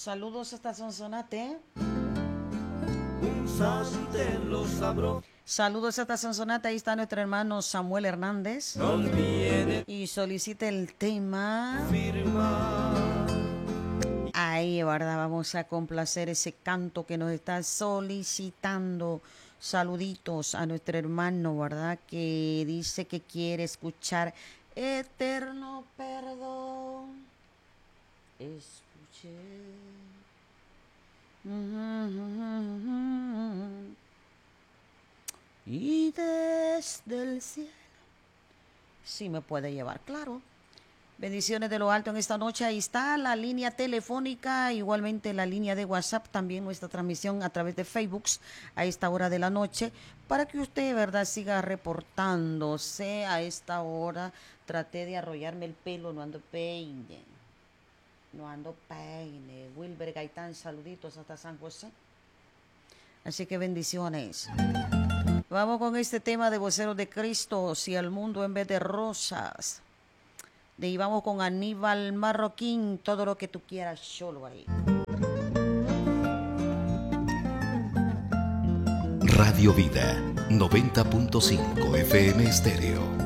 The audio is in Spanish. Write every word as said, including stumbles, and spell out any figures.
Saludos hasta Sonsonate. Un sante lo sabró. Saludos hasta Sonsonate. Ahí está nuestro hermano Samuel Hernández. No viene Y solicita el tema. firma. Ahí, ¿verdad? Vamos a complacer ese canto que nos está solicitando. Saluditos a nuestro hermano, ¿verdad? Que dice que quiere escuchar Eterno Perdón. Escuché. Y desde el cielo. Sí me puede llevar, claro. Bendiciones de lo alto en esta noche. Ahí está la línea telefónica, igualmente la línea de WhatsApp, también nuestra transmisión a través de Facebook a esta hora de la noche, para que usted, ¿verdad?, siga reportándose a esta hora. Traté de arrollarme el pelo, no ando peine. No ando peine. Wilber Gaitán, saluditos hasta San José. Así que bendiciones. Vamos con este tema de Voceros de Cristo, si el mundo en vez de rosas. De ahí vamos con Aníbal Marroquín, todo lo que tú quieras, solo ahí. Radio Vida, noventa punto cinco F M Estéreo.